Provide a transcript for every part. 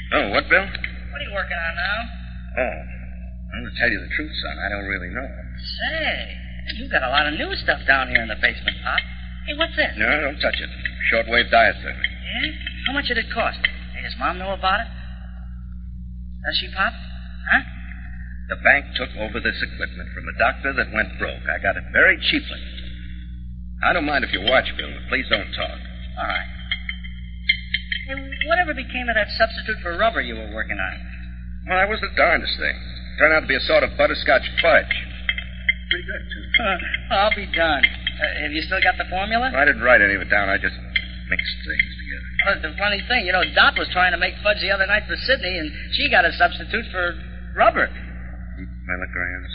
Oh, what, Bill? What are you working on now? Oh, well, to tell you the truth, son, I don't really know. Say, you've got a lot of new stuff down here in the basement, Pop. Hey, what's this? No, don't touch it. Shortwave diathermy. Yeah? How much did it cost? Hey, does Mom know about it? Does she, Pop? Huh? The bank took over this equipment from a doctor that went broke. I got it very cheaply. I don't mind if you watch, Bill, but please don't talk. All right. Hey, whatever became of that substitute for rubber you were working on? Well, that was the darndest thing. Turned out to be a sort of butterscotch fudge. Pretty good, too. I'll be done. Have you still got the formula? I didn't write any of it down. I just mixed things together. Well, it's a funny thing. You know, Dot was trying to make fudge the other night for Sydney, and she got a substitute for rubber. Milligrams.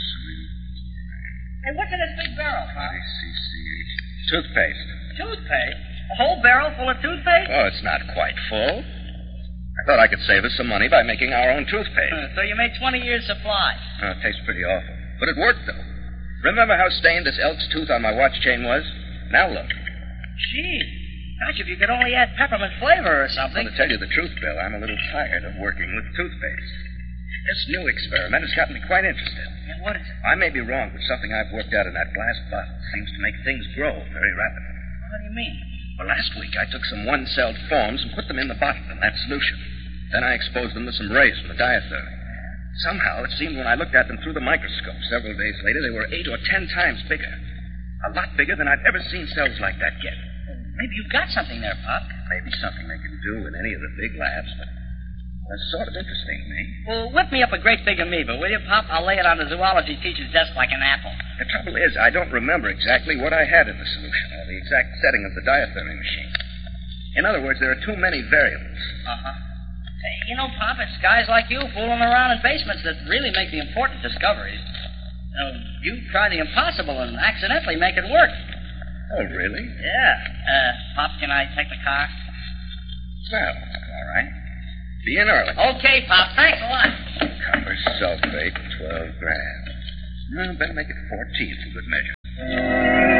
Hey, what's in this big barrel, Pop? ACCH. Toothpaste. Toothpaste? A whole barrel full of toothpaste? Oh, it's not quite full. I thought I could save us some money by making our own toothpaste. So you made 20 years' supply. Oh, it tastes pretty awful. But it worked, though. Remember how stained this elk's tooth on my watch chain was? Now look. Gee. Gosh, if you could only add peppermint flavor or something. Well, to tell you the truth, Bill, I'm a little tired of working with toothpaste. This new experiment has got me quite interested. Yeah, what is it? I may be wrong, but something I've worked out in that glass bottle seems to make things grow very rapidly. What do you mean? Well, last week I took some one-celled forms and put them in the bottle in that solution. Then I exposed them to some rays from the diathermy. Somehow, it seemed when I looked at them through the microscope several days later, they were 8 or 10 times bigger. A lot bigger than I've ever seen cells like that get. Maybe you've got something there, Pop. Maybe something they can do in any of the big labs, but that's sort of interesting to me. Well, whip me up a great big amoeba, will you, Pop? I'll lay it on the zoology teacher's desk like an apple. The trouble is, I don't remember exactly what I had in the solution or the exact setting of the diathermy machine. In other words, there are too many variables. Uh-huh. Hey, you know, Pop, it's guys like you fooling around in basements that really make the important discoveries. You try the impossible and accidentally make it work. Oh, really? Yeah. Pop, can I take the car? Well, all right. Be in early. Okay, Pop. Thanks a lot. Copper sulfate, 12 grams. Well, better make it 14 for good measure.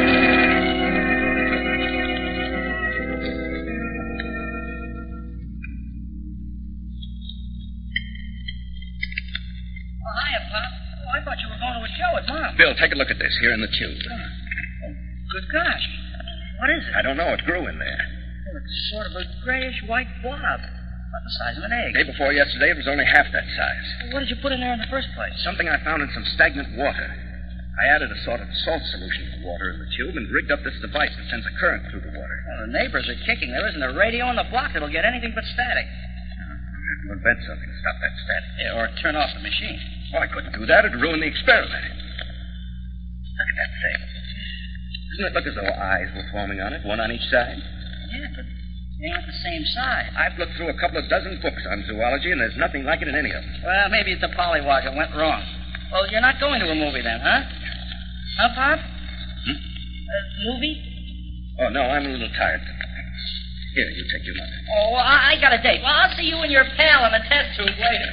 Hiya, Pop. Oh, I thought you were going to a show at Mom. Bill, take a look at this here in the tube. Oh, good gosh. What is it? I don't know. It grew in there. Well, it's sort of a grayish-white blob. About the size of an egg. Day before yesterday, it was only half that size. Well, what did you put in there in the first place? Something I found in some stagnant water. I added a sort of salt solution to the water in the tube and rigged up this device that sends a current through the water. Well, the neighbors are kicking. There isn't a radio in the block that'll get anything but static. I'll have to invent something to stop that static. Yeah, or turn off the machine. Oh, I couldn't do that. It'd ruin the experiment. Look at that thing. Doesn't it look as though eyes were forming on it, one on each side? Yeah, but they aren't the same size. I've looked through a couple of dozen books on zoology, and there's nothing like it in any of them. Well, maybe it's the polywog that went wrong. Well, you're not going to a movie then, huh? Huh, Pop? Movie? Oh, no, I'm a little tired. Here, you take your money. Oh, I got a date. Well, I'll see you and your pal in the test tube later.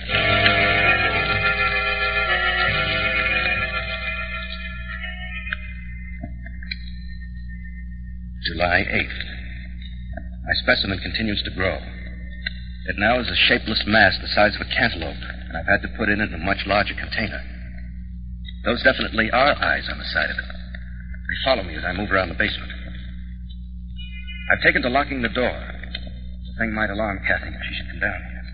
July 8th. My specimen continues to grow. It now is a shapeless mass the size of a cantaloupe, and I've had to put it in a much larger container. Those definitely are eyes on the side of it. They follow me as I move around the basement. I've taken to locking the door. The thing might alarm Kathy if she should come down here.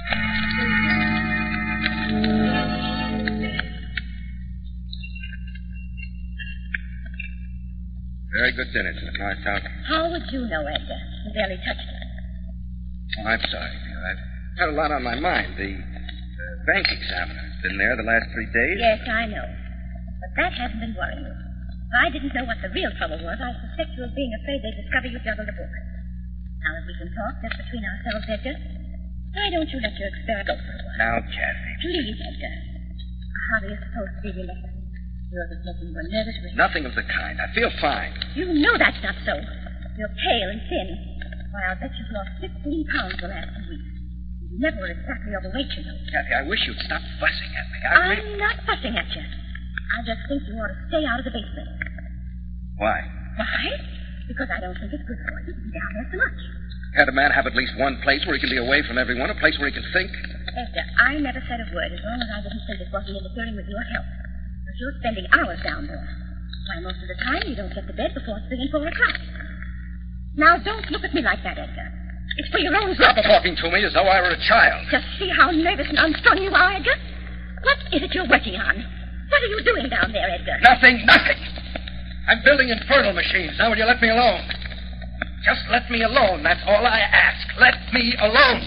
Very good dinner tonight, Martha. How would you know, Edgar? You barely touched it. Oh, I'm sorry, dear. I've had a lot on my mind. The bank examiner's been there the last 3 days. Yes, I know. But that hasn't been worrying you. If I didn't know what the real trouble was, I suspect you of being afraid they'd discover you juggled a book. Now that we can talk just between ourselves, Edgar, why don't you let your experiment go for a while? Now, Kathy. Please, Edgar. How are you supposed to be relaxed? You're just making you nervous with Nothing of the kind. I feel fine. You know that's not so. You're pale and thin. Why, I'll bet you've lost 15 pounds the last 2 weeks. You never were exactly overweight, you know. Kathy, I wish you'd stop fussing at me. I'm not fussing at you. I just think you ought to stay out of the basement. Why? Why? Because I don't think it's good for you to be down there so much. Can't a man have at least one place where he can be away from everyone, a place where he can think? Edgar, I never said a word as long as I didn't think it wasn't interfering with your health. But you're spending hours down there. Why, most of the time you don't get to bed before 3 and 4 o'clock. Now, don't look at me like that, Edgar. It's for your own Stop good. talking to me as though I were a child. Just see how nervous and unstrung you are, Edgar. What is it you're working on? What are you doing down there, Edgar? Nothing. I'm building infernal machines. Now will you let me alone? Just let me alone. That's all I ask. Let me alone.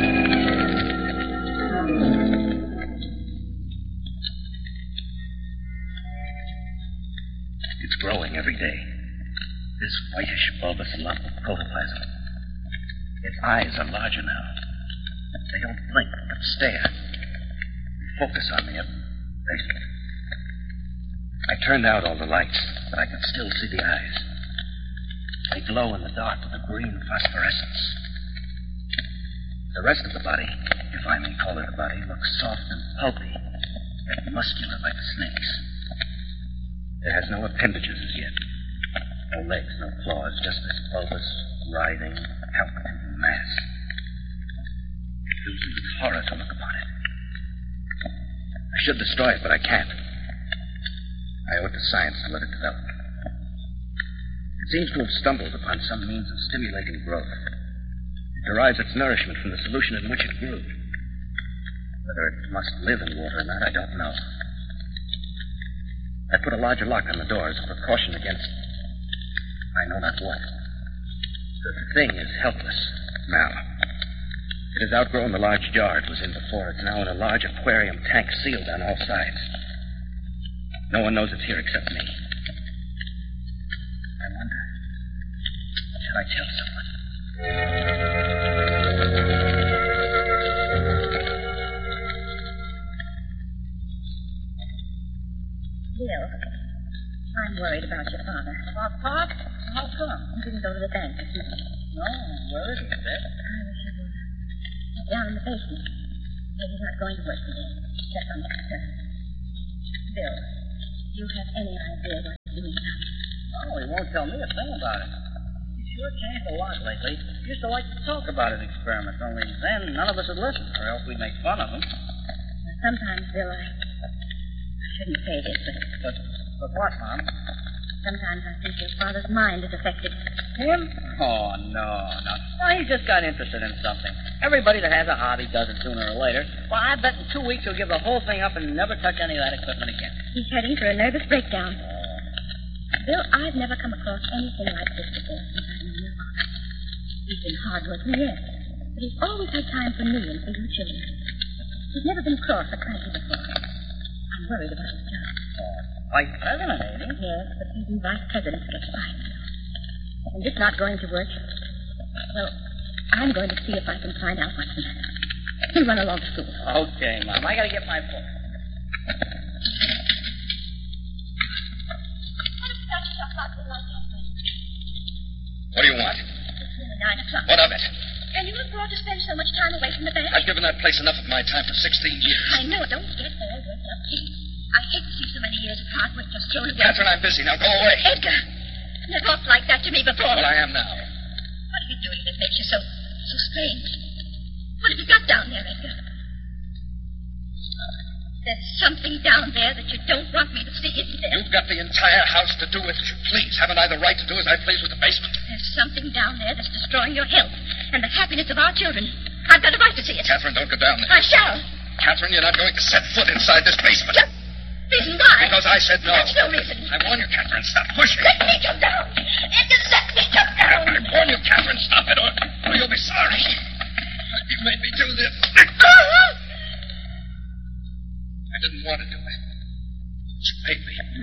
It's growing every day. This whitish, bulbous lump of protoplasm. Its eyes are larger now. They don't blink, but stare. They focus on me at basement. I turned out all the lights, but I can still see the eyes. They glow in the dark with a green phosphorescence. The rest of the body, if I may call it a body, looks soft and pulpy, yet muscular like a snake's. It has no appendages as yet. No legs, no claws, just this bulbous, writhing, palpitating mass. It fills me with horror to look upon it. I should destroy it, but I can't. I owe it to science to let it develop. It seems to have stumbled upon some means of stimulating growth. It derives its nourishment from the solution in which it grew. Whether it must live in water or not, I don't know. I put a larger lock on the door as a precaution against I know not what. The thing is helpless now. It has outgrown the large jar it was in before. It's now in a large aquarium tank sealed on all sides. No one knows it's here except me. I wonder, should I tell someone? Bill, I'm worried about your father. About Pop? How come? He didn't go to the bank this morning. No, where is he, Vic? I wish he would. He's down in the basement. Maybe he's not going to work today. Check on that, sir. Bill, do you have any idea what he's doing about it? No, he won't tell me a thing about it. He sure changed a lot lately. He used to like to talk about his experiments, only then none of us would listen, or else we'd make fun of him. Well, sometimes, Bill, I shouldn't say this, But what, Mom? sometimes I think your father's mind is affected. Him? Oh, no. Well, he just got interested in something. Everybody that has a hobby does it sooner or later. Well, I bet in 2 weeks he'll give the whole thing up and never touch any of that equipment again. He's heading for a nervous breakdown. Bill, I've never come across anything like this before since I knew your father. He's been hard-working, yes, but he's always had time for me and for you children. He's never been cross or cranky before. I'm worried about his job. Vice president, ain't he? Yes, but even vice presidents get fired. And it's not going to work. Well, I'm going to see if I can find out what's the matter. You run along to school. Okay, Mom. I gotta get my book. What do you want? It's nearly 9 o'clock. What of it? And you were brought to spend so much time away from the bank? I've given that place enough of my time for 16 years. I know. Don't get all worked up, please. I hate to see so many years of hard work just thrown away. Catherine, I'm busy. Now go away. Edgar, you never talked like that to me before. Well, I am now. What are you doing that makes you so strange? What have you got down there, Edgar? There's something down there that you don't want me to see, isn't there? You've got the entire house to do with as you please. Haven't I the right to do as I please with the basement? There's something down there that's destroying your health and the happiness of our children. I've got a right to see it. Catherine, don't go down there. I shall. Catherine, you're not going to set foot inside this basement. Reason why? Because I said no. That's no reason. I warn you, Catherine, stop pushing. Let me come down. Edgar, let me come down. I warn you, Catherine, stop it or you'll be sorry. You made me do this. I didn't want to do it. You paid me.